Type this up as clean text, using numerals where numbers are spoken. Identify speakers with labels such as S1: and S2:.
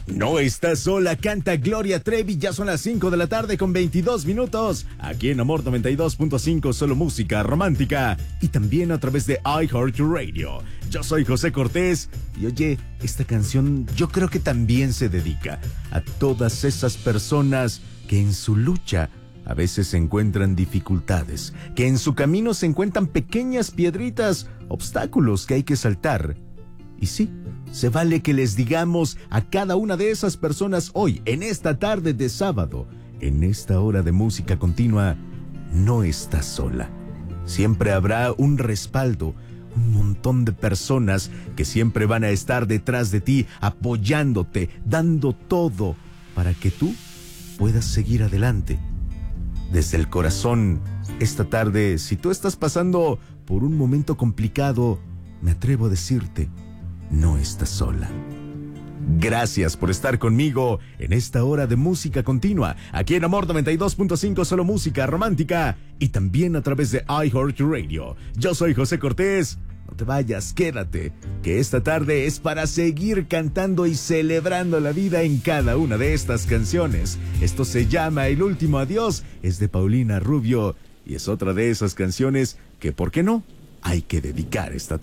S1: No estás sola, canta Gloria Trevi. Ya son las 5 de la tarde con 22 minutos. Aquí en Amor 92.5, solo música romántica. Y también a través de iHeartRadio. Yo soy José Cortés. Y oye, esta canción yo creo que también se dedica a todas esas personas que en su lucha a veces encuentran dificultades, que en su camino se encuentran pequeñas piedritas, obstáculos que hay que saltar. Y sí, se vale que les digamos a cada una de esas personas hoy, en esta tarde de sábado, en esta hora de música continua, no estás sola. Siempre habrá un respaldo, un montón de personas que siempre van a estar detrás de ti, apoyándote, dando todo para que tú puedas seguir adelante. Desde el corazón, esta tarde, si tú estás pasando por un momento complicado, me atrevo a decirte, no estás sola. Gracias por estar conmigo en esta hora de música continua, aquí en Amor 92.5, solo música romántica, y también a través de iHeartRadio. Yo soy José Cortés. No te vayas, quédate, que esta tarde es para seguir cantando y celebrando la vida en cada una de estas canciones. Esto se llama El Último Adiós, es de Paulina Rubio, y es otra de esas canciones que, ¿por qué no?, hay que dedicar esta tarde.